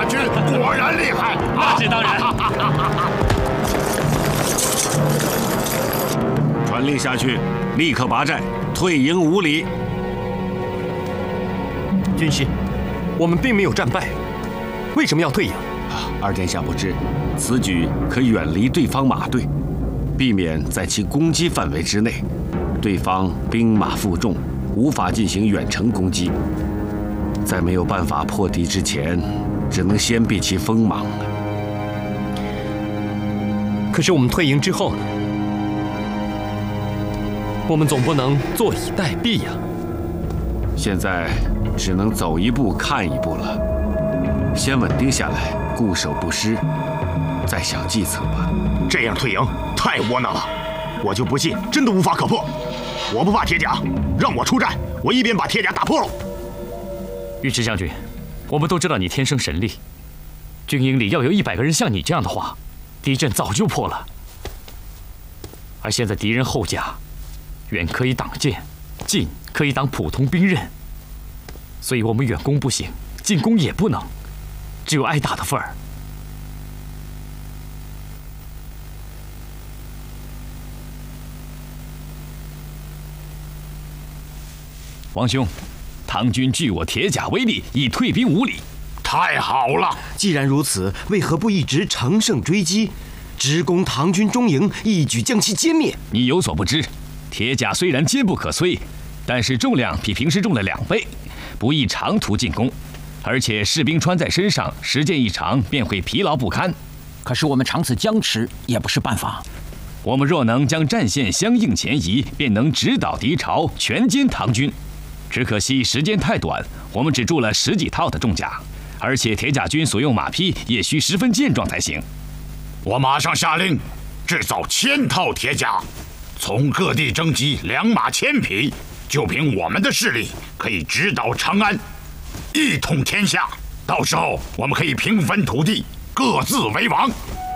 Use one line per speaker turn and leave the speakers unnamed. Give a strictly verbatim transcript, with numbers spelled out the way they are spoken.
军果然厉害，
那是当然。
传令下去，立刻拔寨，退营五里。
军师，我们并没有战败，为什么要退营？
二殿下不知，此举可远离对方马队，避免在其攻击范围之内，对方兵马负重，无法进行远程攻击。在没有办法破敌之前，只能先避其锋芒。
可是我们退营之后呢？我们总不能坐以待毙呀。
现在只能走一步看一步了，先稳定下来，固守不失，再想计策吧。
这样退营太窝囊了，我就不信真的无法可破。我不怕铁甲，让我出战，我一边把铁甲打破了。
尉迟将军，我们都知道你天生神力，军营里要有一百个人像你这样的话，敌阵早就破了。而现在敌人后甲，远可以挡箭，近可以挡普通兵刃，所以我们远攻不行，近攻也不能，只有挨打的份儿。
王兄，唐军据我铁甲为例，已退兵五里。
太好了！
既然如此，为何不一直乘胜追击，直攻唐军中营，一举将其歼灭？
你有所不知，铁甲虽然坚不可摧，但是重量比平时重了两倍，不宜长途进攻，而且士兵穿在身上，时间一长便会疲劳不堪。
可是我们长此僵持也不是办法。
我们若能将战线相应前移，便能直捣敌巢，全歼唐军。只可惜时间太短，我们只铸了十几套的重甲，而且铁甲军所用马匹也需十分健壮才行。
我马上下令制造千套铁甲，从各地征集良马千匹，就凭我们的势力，可以直捣长安，一统天下。到时候我们可以平分土地，各自为王。